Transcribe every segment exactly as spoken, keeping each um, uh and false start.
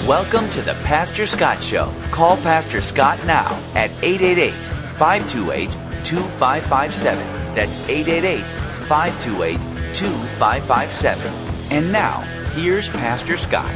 Welcome to the Pastor Scott Show. Call Pastor Scott now at eight eight eight, five two eight, two five five seven. That's eight eight eight, five two eight, two five five seven. And now, here's Pastor Scott.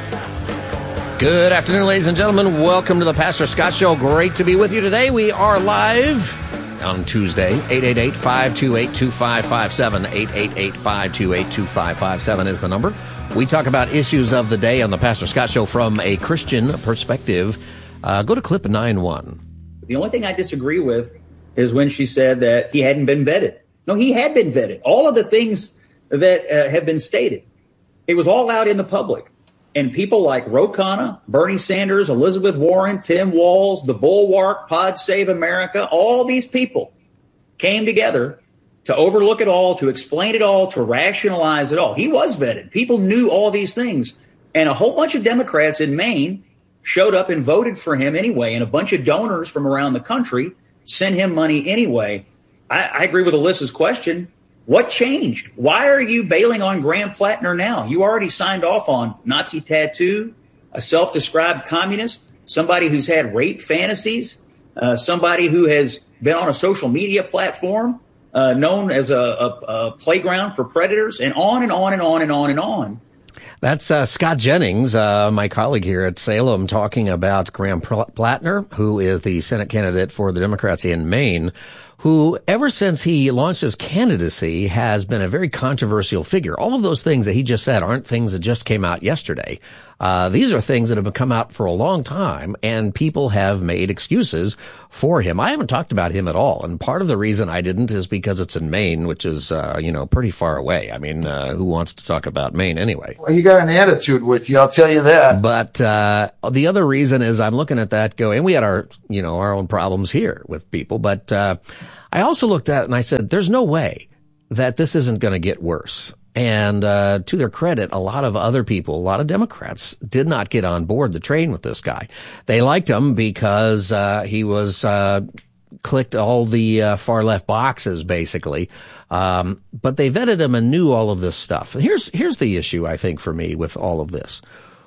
Good afternoon, ladies and gentlemen. Welcome to the Pastor Scott Show. Great to be with you today. We are live on Tuesday. eight eight eight, five two eight, two five five seven. eight eight eight, five two eight, two five five seven is the number. We talk about issues of the day on the Pastor Scott Show from a Christian perspective. Uh, go to clip nine one. The only thing I disagree with is when she said that he hadn't been vetted. No, he had been vetted. All of the things that uh, have been stated, it was all out in the public. And people like Ro Khanna, Bernie Sanders, Elizabeth Warren, Tim Walz, the Bulwark, Pod Save America, all these people came together to overlook it all, to explain it all, to rationalize it all. He was vetted. People knew all these things. And a whole bunch of Democrats in Maine showed up and voted for him anyway. And a bunch of donors from around the country sent him money anyway. I, I agree with Alyssa's question. What changed? Why are you bailing on Graham Plattner now? You already signed off on Nazi tattoo, a self-described communist, somebody who's had rape fantasies, uh, somebody who has been on a social media platform uh, known as a, a, a playground for predators, and on and on and on and on and on. That's uh, Scott Jennings, uh, my colleague here at Salem, talking about Graham Plattner, who is the Senate candidate for the Democrats in Maine, who, ever since he launched his candidacy, has been a very controversial figure. All of those things that he just said aren't things that just came out yesterday. Uh, these are things that have come out for a long time, and people have made excuses for him. I haven't talked about him at all, and part of the reason I didn't is because it's in Maine, which is, uh, you know, pretty far away. I mean, uh, who wants to talk about Maine anyway? Well, you got an attitude with you, I'll tell you that. But uh the other reason is I'm looking at that going, we had our, you know, our own problems here with people, but uh I also looked at it and I said, there's no way that this isn't going to get worse. And uh to their credit, a lot of other people, a lot of Democrats did not get on board the train with this guy. They liked him because uh he was uh clicked all the uh, far left boxes, basically. Um but they vetted him and knew all of this stuff. And here's here's the issue, I think, for me with all of this.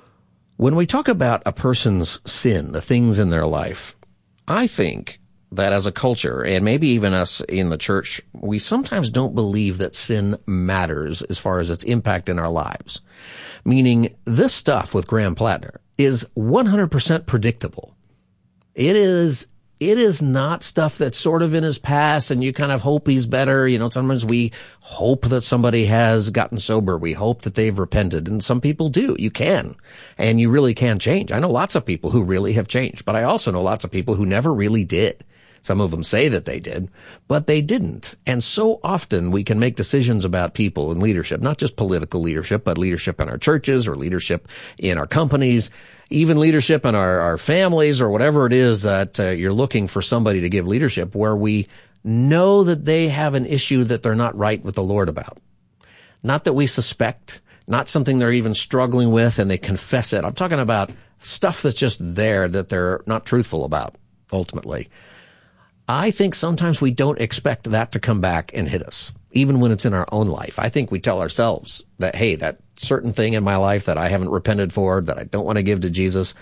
When we talk about a person's sin, the things in their life, I think that as a culture, and maybe even us in the church, we sometimes don't believe that sin matters as far as its impact in our lives. Meaning, this stuff with Graham Plattner is one hundred percent predictable. It is, it is not stuff that's sort of in his past and you kind of hope he's better. You know, sometimes we hope that somebody has gotten sober. We hope that they've repented. And some people do. You can. And you really can change. I know lots of people who really have changed, but I also know lots of people who never really did. Some of them say that they did, but they didn't. And so often we can make decisions about people and leadership, not just political leadership, but leadership in our churches or leadership in our companies, even leadership in our, our families or whatever it is that uh, you're looking for somebody to give leadership, where we know that they have an issue that they're not right with the Lord about. Not that we suspect, not something they're even struggling with and they confess it. I'm talking about stuff that's just there that they're not truthful about, ultimately. I think sometimes we don't expect that to come back and hit us, even when it's in our own life. I think we tell ourselves that, hey, that certain thing in my life that I haven't repented for, that I don't want to give to Jesus,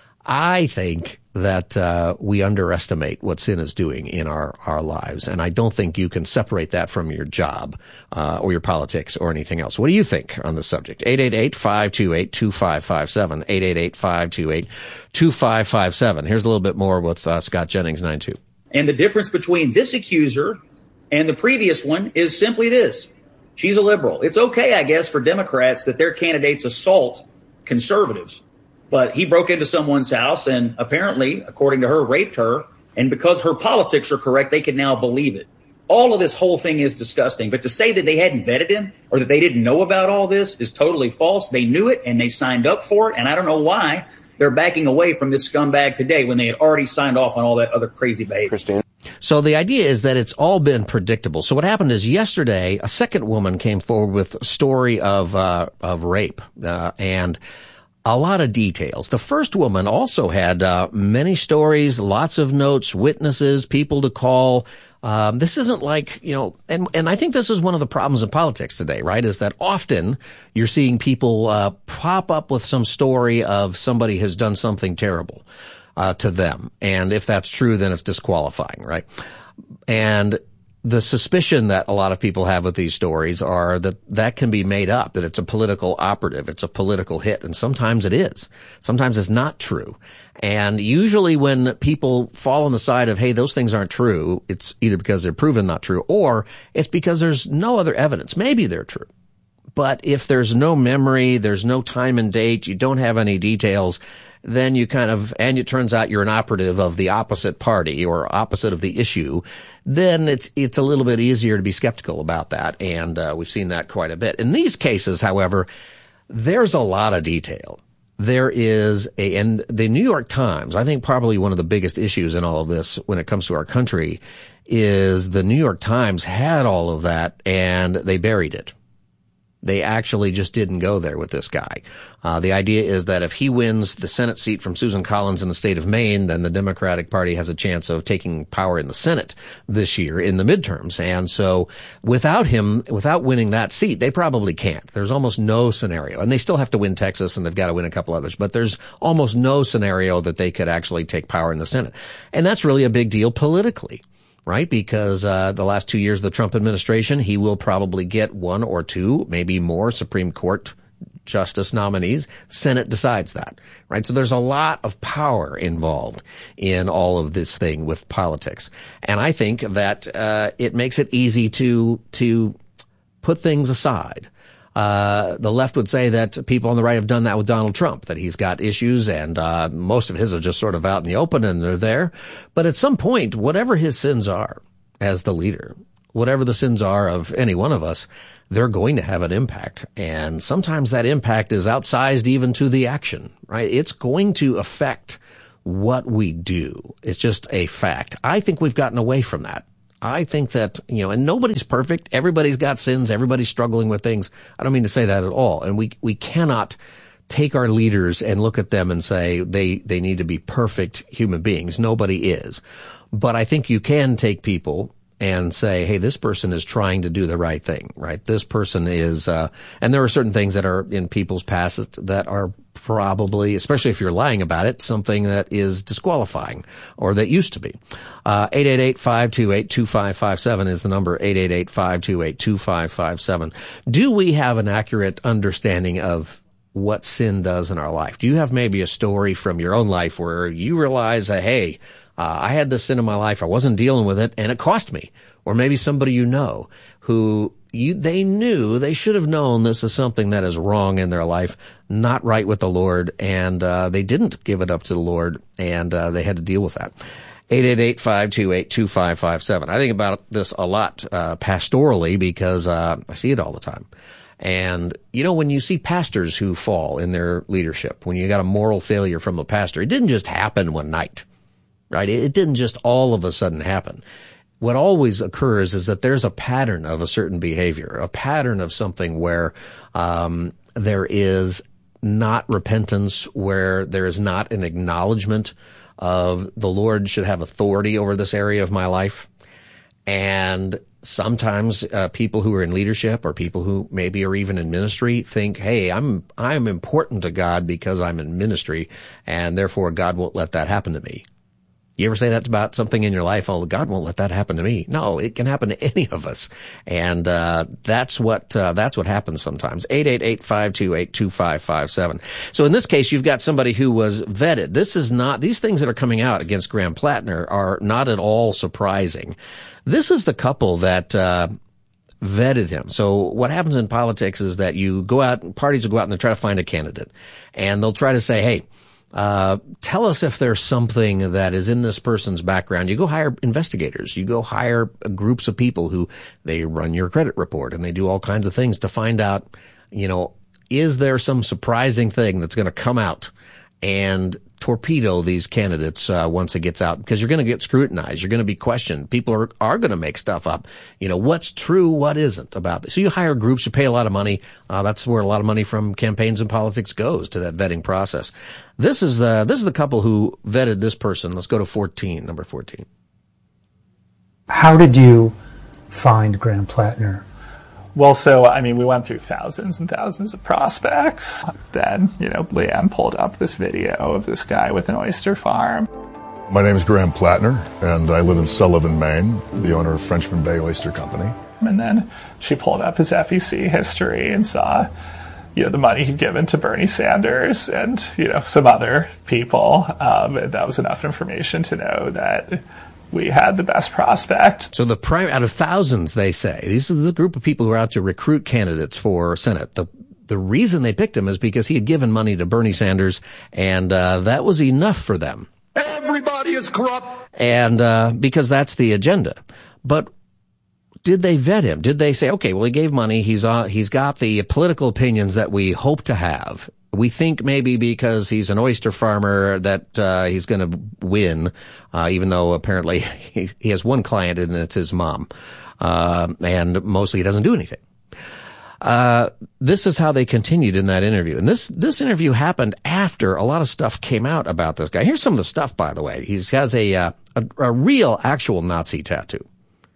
I think that uh we underestimate what sin is doing in our, our lives. And I don't think you can separate that from your job uh or your politics or anything else. What do you think on this subject? eight eight eight, five two eight, two five five seven. eight eight eight, five two eight, two five five seven. Here's a little bit more with uh, Scott Jennings, nine two. And the difference between this accuser and the previous one is simply this. She's a liberal. It's okay, I guess, for Democrats that their candidates assault conservatives. But he broke into someone's house and apparently, according to her, raped her. And because her politics are correct, they can now believe it. All of this whole thing is disgusting. But to say that they hadn't vetted him or that they didn't know about all this is totally false. They knew it and they signed up for it. And I don't know why they're backing away from this scumbag today when they had already signed off on all that other crazy behavior. Christine. So the idea is that it's all been predictable. So what happened is yesterday, a second woman came forward with a story of, uh, of rape. Uh, and a lot of details. The first woman also had uh, many stories, lots of notes, witnesses, people to call. Um, this isn't like, you know, and, and I think this is one of the problems in politics today, right? Is that often you're seeing people, uh, pop up with some story of somebody has done something terrible, uh, to them. And if that's true, then it's disqualifying, right? And the suspicion that a lot of people have with these stories are that that can be made up, that it's a political operative, it's a political hit, and sometimes it is. Sometimes it's not true. And usually when people fall on the side of, hey, those things aren't true, it's either because they're proven not true, or it's because there's no other evidence. Maybe they're true. But if there's no memory, there's no time and date, you don't have any details, then you kind of, and it turns out you're an operative of the opposite party or opposite of the issue, then it's, it's a little bit easier to be skeptical about that. And, uh, we've seen that quite a bit. In these cases, however, there's a lot of detail. There is a, and the New York Times, I think probably one of the biggest issues in all of this when it comes to our country is the New York Times had all of that and they buried it. They actually just didn't go there with this guy. Uh, the idea is that if he wins the Senate seat from Susan Collins in the state of Maine, then the Democratic Party has a chance of taking power in the Senate this year in the midterms. And so without him, without winning that seat, they probably can't. There's almost no scenario. And they still have to win Texas and they've got to win a couple others. But there's almost no scenario that they could actually take power in the Senate. And that's really a big deal politically. Right? Because, uh, the last two years of the Trump administration, he will probably get one or two, maybe more Supreme Court justice nominees. Senate decides that. Right? So there's a lot of power involved in all of this thing with politics. And I think that, uh, it makes it easy to, to put things aside. Uh, the left would say that people on the right have done that with Donald Trump, that he's got issues and, uh, most of his are just sort of out in the open and they're there. But at some point, whatever his sins are as the leader, whatever the sins are of any one of us, they're going to have an impact. And sometimes that impact is outsized even to the action, right? It's going to affect what we do. It's just a fact. I think we've gotten away from that. I think that, you know, and nobody's perfect. Everybody's got sins. Everybody's struggling with things. I don't mean to say that at all. And we, we cannot take our leaders and look at them and say they, they need to be perfect human beings. Nobody is. But I think you can take people and say, hey, this person is trying to do the right thing, right? This person is, uh, and there are certain things that are in people's past that are probably, especially if you're lying about it, something that is disqualifying or that used to be. Uh, eight eight eight, five two eight, two five five seven is the number, eight eight eight, five two eight, two five five seven. Do we have an accurate understanding of what sin does in our life? Do you have maybe a story from your own life where you realize, uh, hey, Uh, I had this sin in my life. I wasn't dealing with it and it cost me. Or maybe somebody you know who you, they knew, they should have known this is something that is wrong in their life, not right with the Lord, and, uh, they didn't give it up to the Lord and, uh, they had to deal with that. eight eight eight, five two eight, two five five seven. I think about this a lot, uh, pastorally because, uh, I see it all the time. And, you know, when you see pastors who fall in their leadership, when you got a moral failure from a pastor, it didn't just happen one night. Right? It didn't just all of a sudden happen. What always occurs is that there's a pattern of a certain behavior, a pattern of something where um there is not repentance, where there is not an acknowledgement of the Lord should have authority over this area of my life. And sometimes uh, people who are in leadership or people who maybe are even in ministry think, hey, I'm I'm important to God because I'm in ministry, and therefore God won't let that happen to me. You ever say that about something in your life? Oh, God won't let that happen to me. No, it can happen to any of us. And, uh, that's what, uh, that's what happens sometimes. eight eight eight, five two eight, two five five seven. So in this case, you've got somebody who was vetted. This is not, these things that are coming out against Graham Plattner are not at all surprising. This is the couple that, uh, vetted him. So what happens in politics is that you go out, parties will go out and they try to find a candidate. And they'll try to say, hey, Uh, tell us if there's something that is in this person's background. You go hire investigators. You go hire groups of people who they run your credit report and they do all kinds of things to find out, you know, is there some surprising thing that's going to come out and torpedo these candidates uh, once it gets out, because you're going to get scrutinized. You're going to be questioned. People are, are going to make stuff up. You know, what's true, what isn't about this. So you hire groups, you pay a lot of money. Uh, that's where a lot of money from campaigns and politics goes, to that vetting process. This is the, this is the couple who vetted this person. Let's go to fourteen, number fourteen. How did you find Graham Plattner? Well, so, I mean, we went through thousands and thousands of prospects. Then, you know, Leanne pulled up this video of this guy with an oyster farm. My name is Graham Plattner, and I live in Sullivan, Maine, the owner of Frenchman Bay Oyster Company. And then she pulled up his F E C history and saw, you know, the money he'd given to Bernie Sanders and, you know, some other people. Um, and that was enough information to know that we had the best prospect. So the prime, out of thousands, they say, these are the group of people who are out to recruit candidates for Senate. The the reason they picked him is because he had given money to Bernie Sanders, and uh, that was enough for them. Everybody is corrupt. And uh, because that's the agenda. But did they vet him? Did they say, okay, well, he gave money. He's uh, he's got the political opinions that we hope to have. We think maybe because he's an oyster farmer that uh, he's going to win, uh, even though apparently he, he has one client and it's his mom. Uh, and mostly he doesn't do anything. Uh, this is how they continued in that interview. And this, this interview happened after a lot of stuff came out about this guy. Here's some of the stuff, by the way. He has a, uh, a, a real actual Nazi tattoo.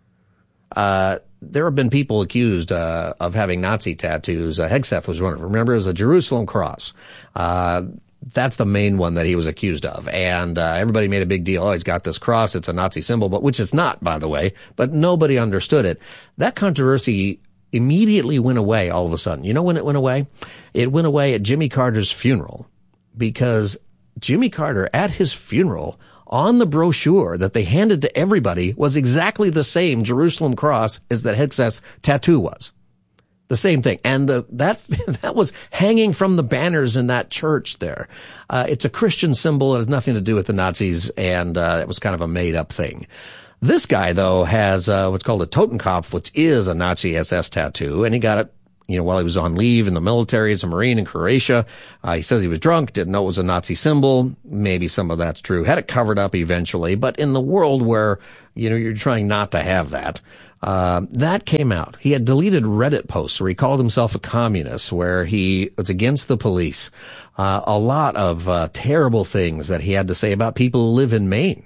Uh, there have been people accused uh, of having Nazi tattoos. Uh, Hegseth was one of them. Remember, it was a Jerusalem cross. Uh, that's the main one that he was accused of. And uh, everybody made a big deal. Oh, he's got this cross. It's a Nazi symbol, but which it's not, by the way. But nobody understood it. That controversy immediately went away all of a sudden. You know when it went away? It went away at Jimmy Carter's funeral, because Jimmy Carter, at his funeral, on the brochure that they handed to everybody, was exactly the same Jerusalem cross as that Hegseth's tattoo was. The same thing. And the, that, that was hanging from the banners in that church there. Uh, it's a Christian symbol. It has nothing to do with the Nazis, and uh, it was kind of a made up thing. This guy, though, has uh, what's called a Totenkopf, which is a Nazi S S tattoo, and he got it, you know, while he was on leave in the military as a Marine in Croatia. Uh, he says he was drunk, didn't know it was a Nazi symbol. Maybe some of that's true. Had it covered up eventually, but in the world where, you know, you're trying not to have that, uh, that came out. He had deleted Reddit posts where he called himself a communist, where he was against the police. Uh, a lot of uh, terrible things that he had to say about people who live in Maine.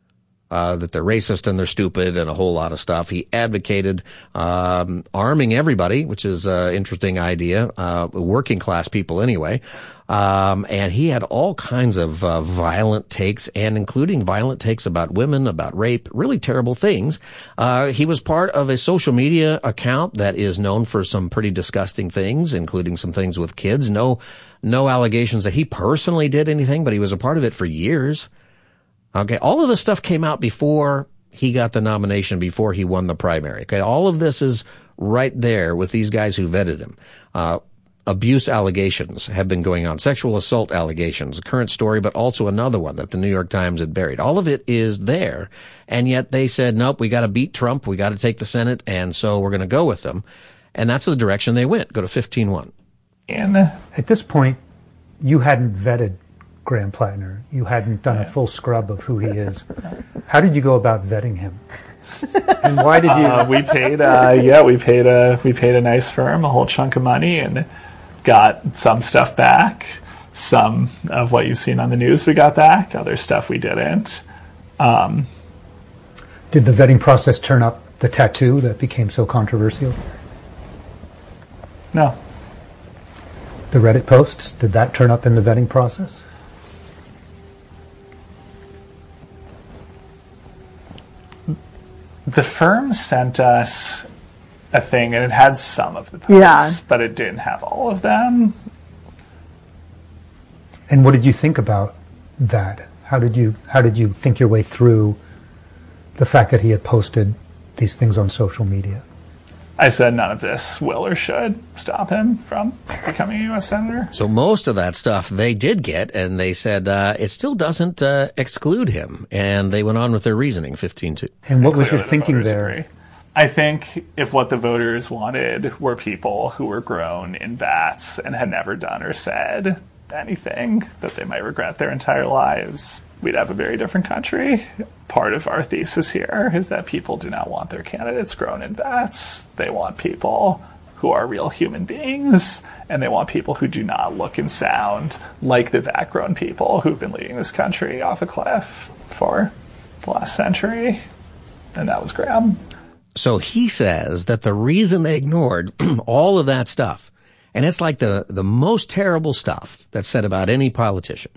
Uh, that they're racist and they're stupid and a whole lot of stuff. He advocated um, arming everybody, which is an interesting idea, uh, working class people anyway. Um, and he had all kinds of uh, violent takes, and including violent takes about women, about rape, really terrible things. Uh, he was part of a social media account that is known for some pretty disgusting things, including some things with kids. No, no allegations that he personally did anything, but he was a part of it for years. Okay, all of this stuff came out before he got the nomination, before he won the primary. Okay, all of this is right there with these guys who vetted him. Uh, abuse allegations have been going on, sexual assault allegations, a current story, but also another one that the New York Times had buried. All of it is there, and yet they said, nope, we got to beat Trump, we got to take the Senate, and so we're going to go with them. And that's the direction they went. Go to fifteen one. And at this point, you hadn't vetted Graham Plattner. You hadn't done yeah. a full scrub of who he is. How did you go about vetting him? And why did you? Uh, we paid, uh, yeah, we paid a we paid a nice firm a whole chunk of money and got some stuff back. Some of what you've seen on the news we got back. Other stuff we didn't. Um, did the vetting process turn up the tattoo that became so controversial? No. The Reddit posts, did that turn up in the vetting process? The firm sent us a thing, and it had some of the posts, yeah. but it didn't have all of them. And what did you think about that? How did you how did you think your way through the fact that he had posted these things on social media? I said none of this will or should stop him from becoming a U S senator. So most of that stuff they did get, and they said uh, it still doesn't uh, exclude him. And they went on with their reasoning, fifteen two. And what was your thinking there? Agree. I think if what the voters wanted were people who were grown in vats and had never done or said anything that they might regret their entire lives, we'd have a very different country. Part of our thesis here is that people do not want their candidates grown in vats. They want people who are real human beings, and they want people who do not look and sound like the vat-grown people who've been leading this country off a cliff for the last century. And that was Graham. So he says that the reason they ignored all of that stuff, and it's like the, the most terrible stuff that's said about any politician,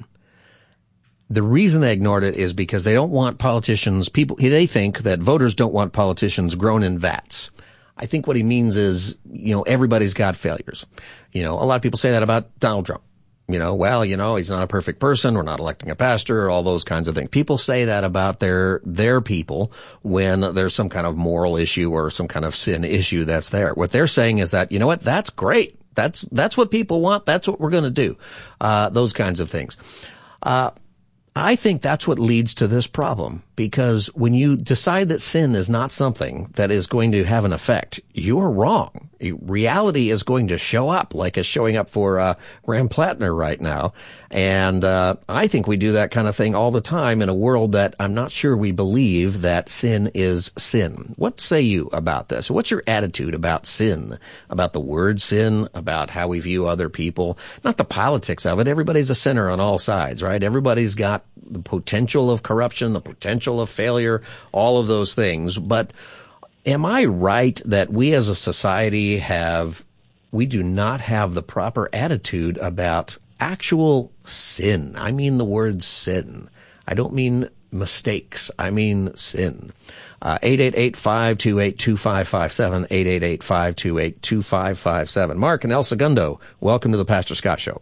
the reason they ignored it is because they don't want politicians, people, they think that voters don't want politicians grown in vats. I think what he means is, you know, everybody's got failures. You know, a lot of people say that about Donald Trump. You know, well, you know, he's not a perfect person. We're not electing a pastor, all those kinds of things. People say that about their, their people when there's some kind of moral issue or some kind of sin issue that's there. What they're saying is that, you know what, that's great. That's, that's what people want. That's what we're going to do. Uh, those kinds of things. Uh, I think that's what leads to this problem, because when you decide that sin is not something that is going to have an effect, you're wrong. Reality is going to show up, like it's showing up for uh, Graham Plattner right now. And uh, I think we do that kind of thing all the time in a world that I'm not sure we believe that sin is sin. What say you about this? What's your attitude about sin, about the word sin, about how we view other people? Not the politics of it. Everybody's a sinner on all sides, right? Everybody's got the potential of corruption, the potential of failure, all of those things. But am I right that we as a society have, we do not have the proper attitude about actual sin? I mean the word sin. I don't mean mistakes. I mean sin. Uh, eight eight eight, five two eight, two five five seven, eight eight eight, five two eight, two five five seven. Mark in El Segundo, welcome to the Pastor Scott Show.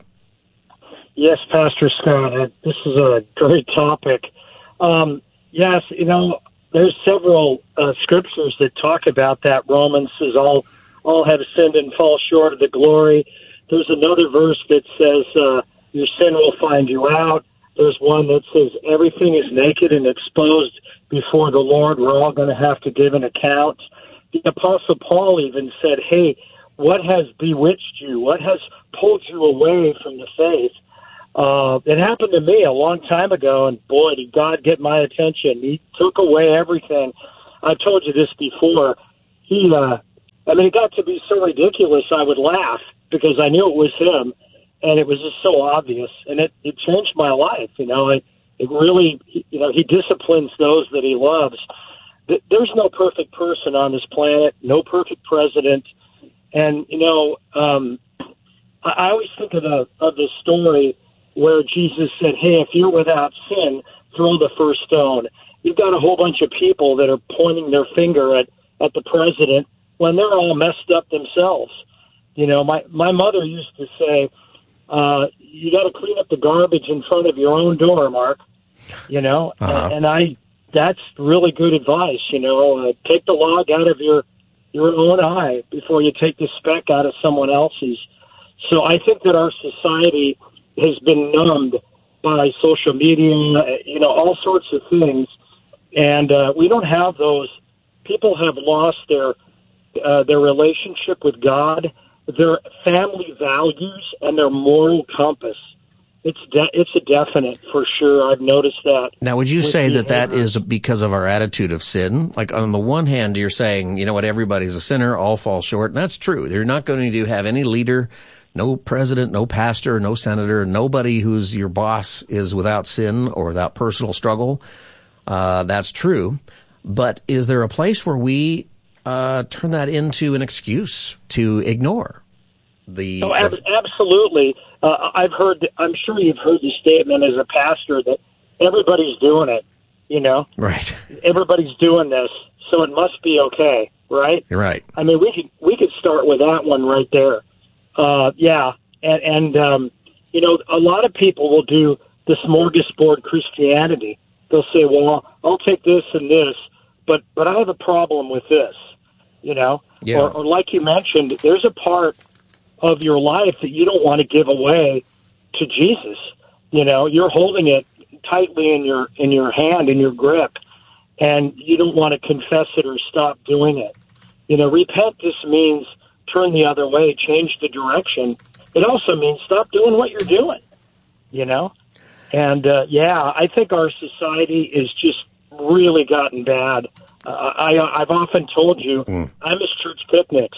Yes, Pastor Scott, uh, this is a great topic. Um, yes, you know, there's several uh, scriptures that talk about that. Romans says all all have sinned and fall short of the glory. There's another verse that says uh, your sin will find you out. There's one that says everything is naked and exposed before the Lord. We're all going to have to give an account. The Apostle Paul even said, hey, what has bewitched you? What has pulled you away from the faith? Uh, it happened to me a long time ago, and boy, did God get my attention. He took away everything. I've told you this before. He, uh, I mean, it got to be so ridiculous I would laugh because I knew it was him, and it was just so obvious, and it, it changed my life. You know, it, it really, you know, he disciplines those that he loves. There's no perfect person on this planet, no perfect president, and, you know, um, I, I always think of the, of the story where Jesus said, hey, if you're without sin, throw the first stone. You've got a whole bunch of people that are pointing their finger at, at the president when they're all messed up themselves. You know, my, my mother used to say, uh, you got to clean up the garbage in front of your own door, Mark. You know, uh-huh. and, and I, that's really good advice. You know, uh, take the log out of your, your own eye before you take the speck out of someone else's. So I think that our society has been numbed by social media, you know, all sorts of things. And uh, we don't have those. People have lost their uh, their relationship with God, their family values, and their moral compass. It's de- it's a definite for sure. I've noticed that. Now, would you say that that is because of our attitude of sin? Like, on the one hand, you're saying, you know what, everybody's a sinner, all fall short. And that's true. You're not going to have any leader, no president, no pastor, no senator, nobody who's your boss is without sin or without personal struggle. Uh, that's true. But is there a place where we uh, turn that into an excuse to ignore the... Oh, ab- absolutely. Uh, I've heard, I'm sure you've heard the statement as a pastor that everybody's doing it, you know? Right. Everybody's doing this, so it must be okay, right? You're right. I mean, we could, we could start with that one right there. Uh, yeah, and, and um, you know, a lot of people will do the smorgasbord Christianity. They'll say, well, I'll take this and this, but, but I have a problem with this, you know? Yeah. Or, or like you mentioned, there's a part of your life that you don't want to give away to Jesus. You know, you're holding it tightly in your in your hand, in your grip, and you don't want to confess it or stop doing it. You know, repent just means turn the other way, change the direction. It also means stop doing what you're doing. you know? And, uh, yeah, I think our society is just really gotten bad. Uh, I, I've often told you, mm. I miss church picnics.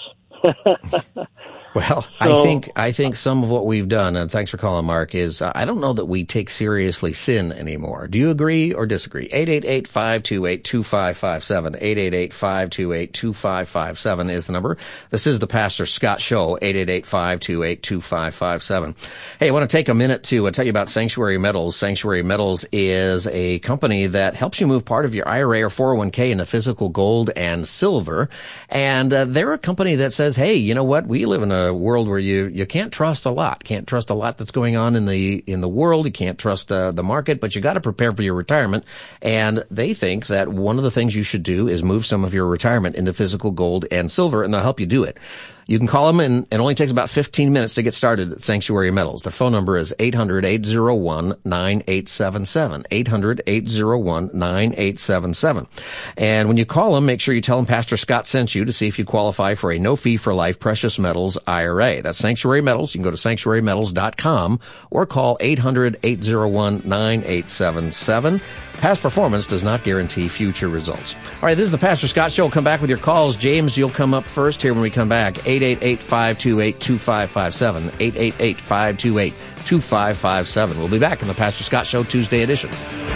Well, so, I think I think some of what we've done, and thanks for calling, Mark, is uh, I don't know that we take seriously sin anymore. Do you agree or disagree? eight eight eight, five two eight, two five five seven. eight eight eight, five two eight, two five five seven is the number. This is the Pastor Scott Show, eight eight eight, five two eight, two five five seven. Hey, I want to take a minute to uh, tell you about Sanctuary Metals. Sanctuary Metals is a company that helps you move part of your I R A or four oh one k into physical gold and silver. And uh, they're a company that says, hey, you know what? We live in a world where you, you can't trust a lot. Can't trust a lot that's going on in the, in the world. You can't trust uh, the market, but you got to prepare for your retirement. And they think that one of the things you should do is move some of your retirement into physical gold and silver, and they'll help you do it. You can call them, and it only takes about fifteen minutes to get started at Sanctuary Metals. Their phone number is eight hundred, eight oh one, nine eight seven seven, eight hundred, eight oh one, nine eight seven seven. And when you call them, make sure you tell them Pastor Scott sent you to see if you qualify for a no-fee-for-life precious metals I R A. That's Sanctuary Metals. You can go to sanctuary metals dot com or call eight hundred, eight oh one, nine eight seven seven. Past performance does not guarantee future results. All right, this is the Pastor Scott Show. Come back with your calls. James, you'll come up first here when we come back. eight eight eight, five two eight, two five five seven. eight eight eight, five two eight, two five five seven. We'll be back in the Pastor Scott Show Tuesday edition.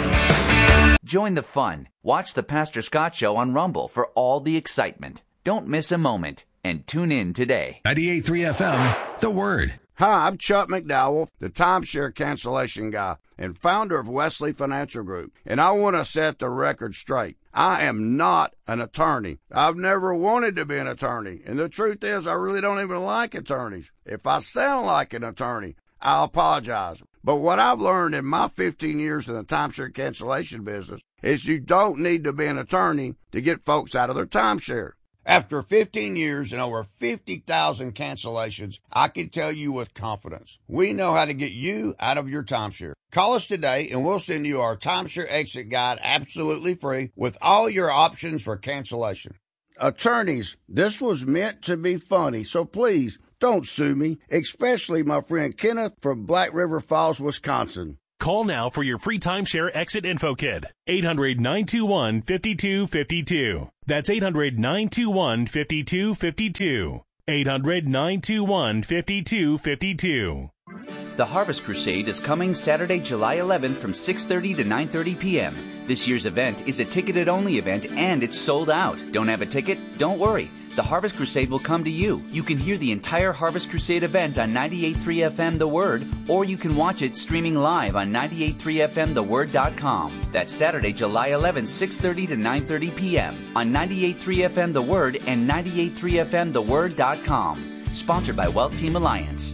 Join the fun. Watch the Pastor Scott Show on Rumble for all the excitement. Don't miss a moment and tune in today. ninety-eight point three F M, The Word. Hi, I'm Chuck McDowell, the timeshare cancellation guy and founder of Wesley Financial Group, and I want to set the record straight. I am not an attorney. I've never wanted to be an attorney, and the truth is I really don't even like attorneys. If I sound like an attorney, I'll apologize. But what I've learned in my fifteen years in the timeshare cancellation business is you don't need to be an attorney to get folks out of their timeshare. After fifteen years and over fifty thousand cancellations, I can tell you with confidence, we know how to get you out of your timeshare. Call us today and we'll send you our timeshare exit guide absolutely free with all your options for cancellation. Attorneys, this was meant to be funny, so please don't sue me, especially my friend Kenneth from Black River Falls, Wisconsin. Call now for your free timeshare exit info kit. eight hundred, nine two one, five two five two. That's eight hundred, nine two one, five two five two. eight hundred, nine two one, five two five two. The Harvest Crusade is coming Saturday, July eleventh from six thirty to nine thirty p.m. This year's event is a ticketed-only event, and it's sold out. Don't have a ticket? Don't worry. The Harvest Crusade will come to you. You can hear the entire Harvest Crusade event on ninety-eight point three F M The Word, or you can watch it streaming live on ninety-eight point three F M the word dot com. That's Saturday, July eleventh, six thirty to nine thirty p.m. on ninety-eight point three F M The Word and ninety-eight point three F M the word dot com. Sponsored by Wealth Team Alliance.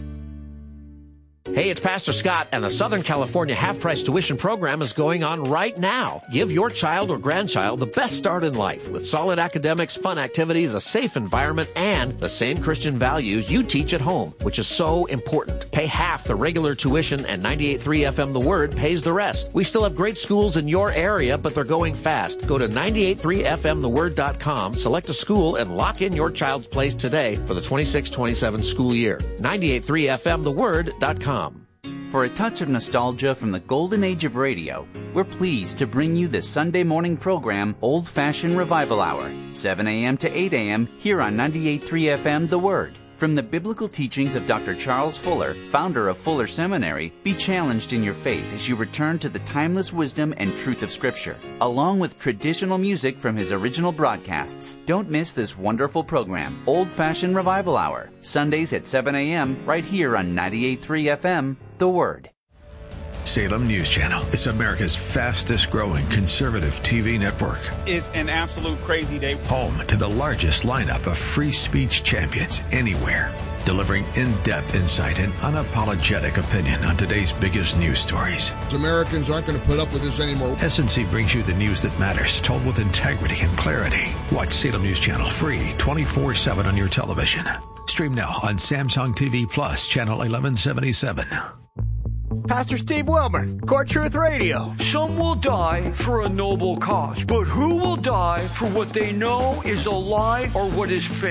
Hey, it's Pastor Scott, and the Southern California half-price tuition program is going on right now. Give your child or grandchild the best start in life with solid academics, fun activities, a safe environment, and the same Christian values you teach at home, which is so important. Pay half the regular tuition, and ninety-eight point three F M The Word pays the rest. We still have great schools in your area, but they're going fast. Go to ninety-eight point three F M the word dot com, select a school, and lock in your child's place today for the twenty-six twenty-seven school year. ninety-eight point three F M the word dot com. For a touch of nostalgia from the golden age of radio, we're pleased to bring you the Sunday morning program Old Fashioned Revival Hour, seven a.m. to eight a.m. here on ninety-eight point three F M The Word. From the biblical teachings of Doctor Charles Fuller, founder of Fuller Seminary, be challenged in your faith as you return to the timeless wisdom and truth of Scripture, along with traditional music from his original broadcasts. Don't miss this wonderful program, Old Fashioned Revival Hour, Sundays at seven a.m. right here on ninety-eight point three F M The Word. Salem News Channel is America's fastest growing conservative T V network. It's an absolute crazy day. Home to the largest lineup of free speech champions anywhere. Delivering in-depth insight and unapologetic opinion on today's biggest news stories. Americans aren't going to put up with this anymore. S N C brings you the news that matters, told with integrity and clarity. Watch Salem News Channel free twenty-four seven on your television. Stream now on Samsung T V Plus, channel eleven seventy-seven. Pastor Steve Wilburn, Core Truth Radio. Some will die for a noble cause, but who will die for what they know is a lie or what is fake?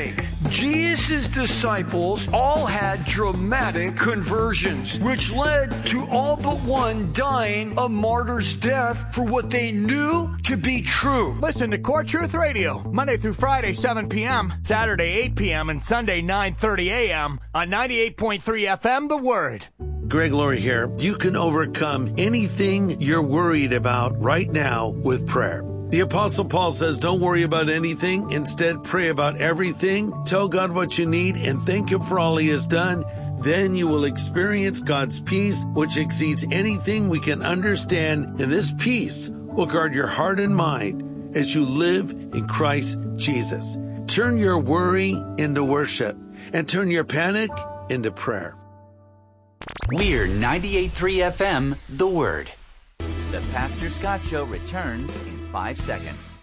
Jesus' disciples all had dramatic conversions, which led to all but one dying a martyr's death for what they knew to be true. Listen to Core Truth Radio, Monday through Friday, seven p.m., Saturday, eight p.m., and Sunday, nine thirty a.m. on ninety-eight point three F M, The Word. Greg Laurie here. You can overcome anything you're worried about right now with prayer. The Apostle Paul says, don't worry about anything. Instead, pray about everything. Tell God what you need and thank Him for all He has done. Then you will experience God's peace, which exceeds anything we can understand. And this peace will guard your heart and mind as you live in Christ Jesus. Turn your worry into worship and turn your panic into prayer. We're ninety-eight point three F M, The Word. The Pastor Scott Show returns in five seconds.